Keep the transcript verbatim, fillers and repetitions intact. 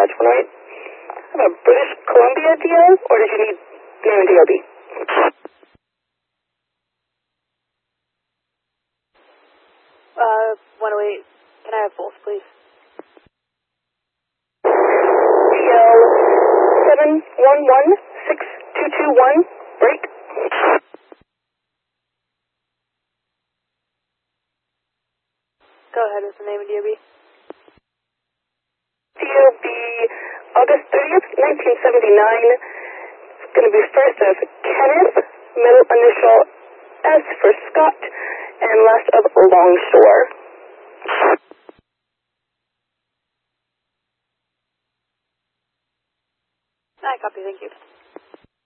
Badge one oh eight. I have a British Columbia D L, or did you need name and D O B? Uh, one oh eight. Can I have both, please? D L seven one one six two two one, break. Go ahead with the name and D O B. D O B, August thirtieth, nineteen seventy-nine. It's going to be first of Kenneth, middle initial S for Scott, and last of Longshore. I copy, thank you.